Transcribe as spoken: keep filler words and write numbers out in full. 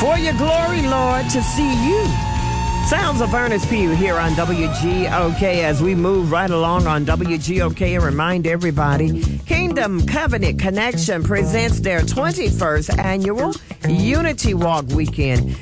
For your glory, Lord, to see you. Sounds of Ernest Pugh here on W G O K as we move right along on W G O K and remind everybody, Kingdom Covenant Connection presents their twenty-first annual Unity Walk Weekend.